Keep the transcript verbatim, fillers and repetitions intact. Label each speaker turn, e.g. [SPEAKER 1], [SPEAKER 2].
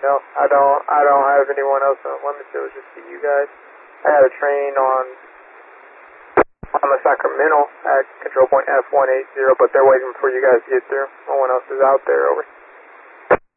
[SPEAKER 1] No, I don't. I don't have anyone else on limits. It was just you guys. I had a train on on the Sacramento at control point F one eighty, but they're waiting for you guys to get through. No one else is out there. Over.